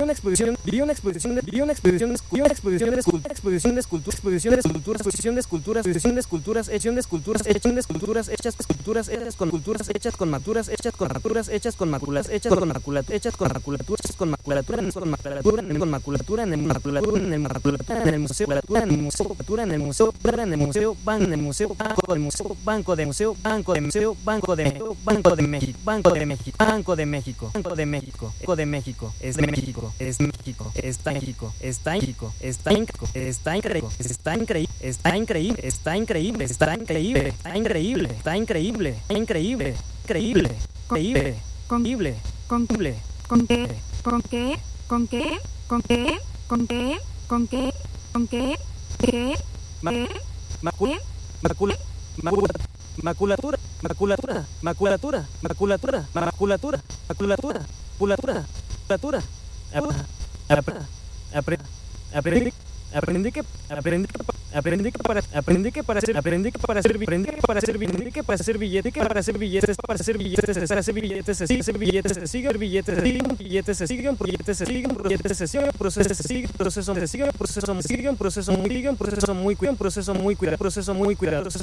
una exposición de esculturas hechas con maculatura, en el museo, Banco de México, Aprendí que para hacer billetes se sigue un proceso muy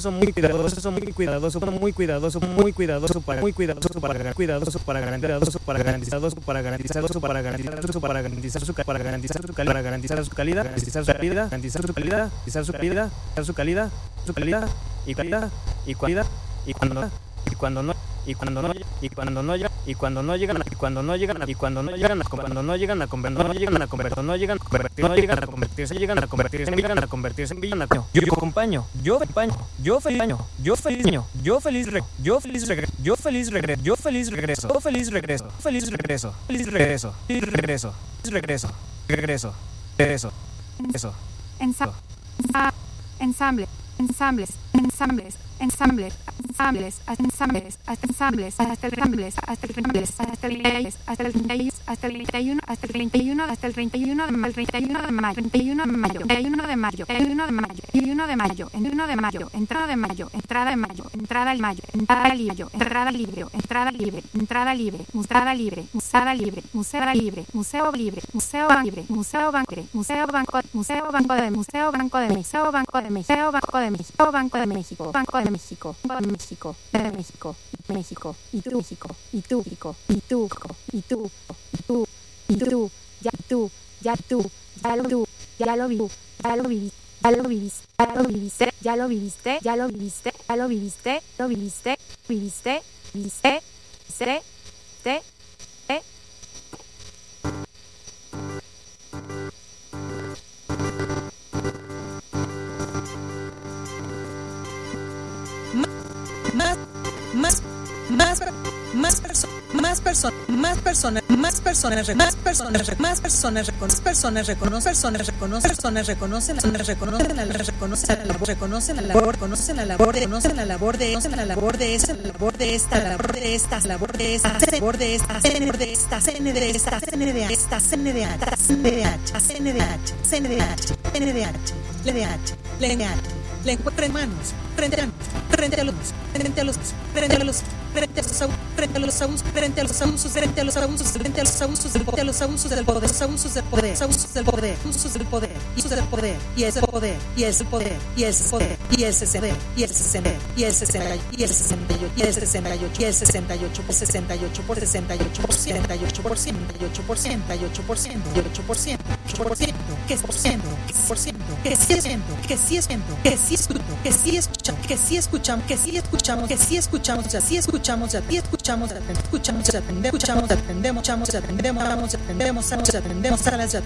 cuidadoso para garantizar su calidad y cuando no llegan a convertirse en villanos. Yo feliz regreso. Ensambles hasta el 31 de mayo, entrada libre, museo Banco de México, y tú, ya lo viviste. Más personas reconocen la labor de esta CNDH, le encuentra en manos frente a los abusos del poder y ese poder y el 68%, que sí escuchamos, atendemos a las